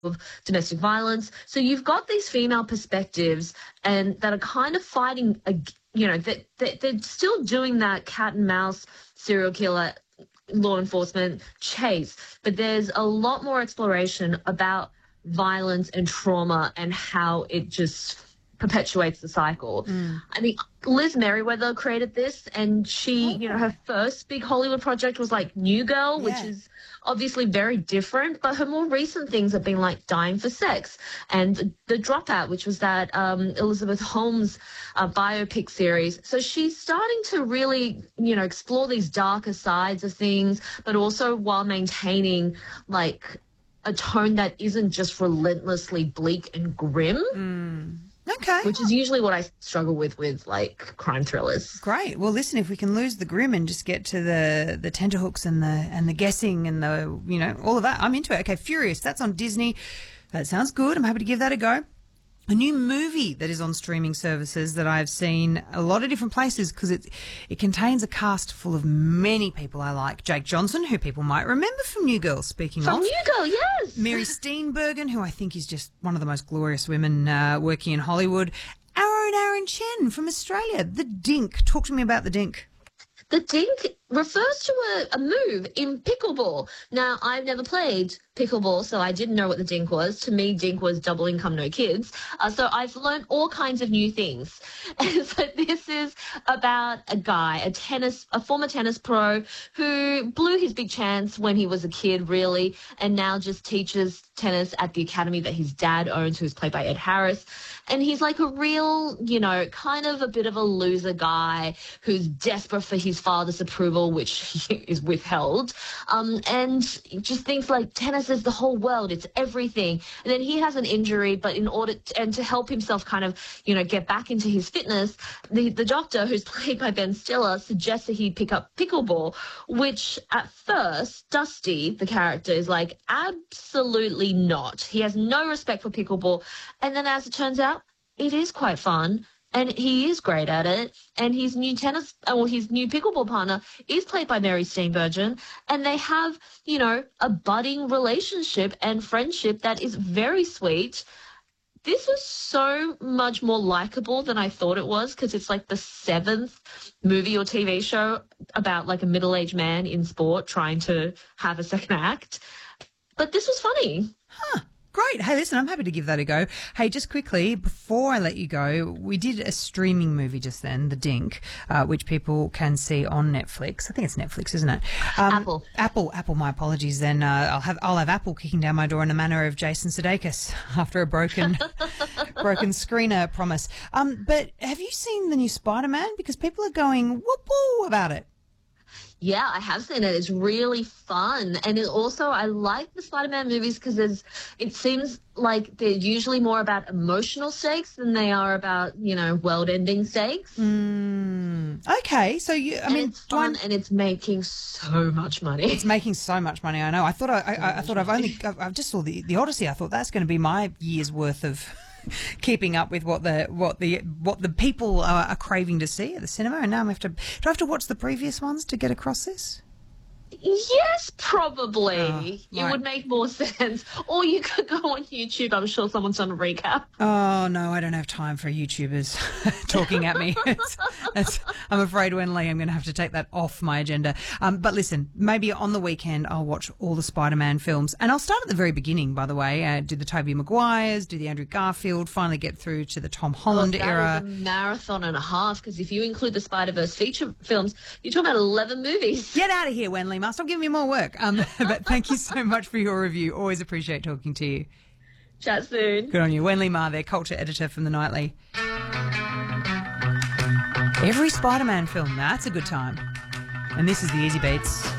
of domestic violence. So you've got these female perspectives and that are kind of fighting, that they're still doing that cat and mouse serial killer law enforcement chase, but there's a lot more exploration about violence and trauma and how it just perpetuates the cycle. I mean, Liz Merriweather created this, and she, her first big Hollywood project was like New Girl, which is obviously very different, but her more recent things have been like Dying for Sex and The Dropout, which was that Elizabeth Holmes biopic series. So she's starting to really, explore these darker sides of things, but also while maintaining like a tone that isn't just relentlessly bleak and grim. Okay. Which is usually what I struggle with like crime thrillers. Great. Well, listen, if we can lose the grim and just get to the tenterhooks and the guessing and the, all of that, I'm into it. Okay, Furious, that's on Disney. That sounds good. I'm happy to give that a go. A new movie that is on streaming services that I've seen a lot of different places because it contains a cast full of many people I like. Jake Johnson, who people might remember from New Girl, speaking of. From New Girl, yes. Mary Steenburgen, who I think is just one of the most glorious women working in Hollywood. Aaron Chen from Australia. The Dink. Talk to me about The Dink. The Dink refers to a move in pickleball. Now, I've never played pickleball, so I didn't know what the Dink was. To me, Dink was double income, no kids. So I've learned all kinds of new things. And so this is about a guy, a former tennis pro who blew his big chance when he was a kid, really, and now just teaches tennis at the academy that his dad owns, who's played by Ed Harris. And he's like a real, kind of a bit of a loser guy who's desperate for his father's approval, which is withheld. And just thinks like tennis is the whole world. It's everything. And then he has an injury, but to help himself kind of, get back into his fitness, the doctor, who's played by Ben Stiller, suggests that he pick up pickleball, which at first, Dusty, the character, is like, absolutely not. He has no respect for pickleball. And then as it turns out, it is quite fun. And he is great at it. And his new his new pickleball partner is played by Mary Steenburgen. And they have, a budding relationship and friendship that is very sweet. This was so much more likable than I thought it was because it's like the 7th movie or TV show about like a middle-aged man in sport trying to have a second act. But this was funny. Huh. Great. Hey, listen, I'm happy to give that a go. Hey, just quickly, before I let you go, we did a streaming movie just then, The Dink, which people can see on Netflix. I think it's Netflix, isn't it? Apple. Apple, my apologies then. I'll have Apple kicking down my door in the manner of Jason Sudeikis after a broken screener promise. But have you seen the new Spider-Man? Because people are going whoop-woo about it. Yeah, I have seen it. It's really fun. And I like the Spider-Man movies because it seems like they're usually more about emotional stakes than they are about, world-ending stakes. Okay, so it's fun and it's making so much money. It's making so much money, I know. I thought I've just saw the Odyssey. I thought that's going to be my year's worth of keeping up with what the people are craving to see at the cinema, and now do I have to watch the previous ones to get across this? Yes, probably. Right. It would make more sense. Or you could go on YouTube. I'm sure someone's done a recap. Oh, no, I don't have time for YouTubers talking at me. I'm afraid, Wenley, I'm going to have to take that off my agenda. But listen, maybe on the weekend I'll watch all the Spider-Man films. And I'll start at the very beginning, by the way. Do the Tobey Maguires, do the Andrew Garfield, finally get through to the Tom Holland era. That is a marathon and a half, because if you include the Spider-Verse feature films, you're talking about 11 movies. Get out of here, Wenley. Stop giving me more work. But thank you so much for your review. Always appreciate talking to you. Chat soon. Good on you. Wenley Ma there, culture editor from The Nightly. Every Spider-Man film, that's a good time. And this is the Easy Beats.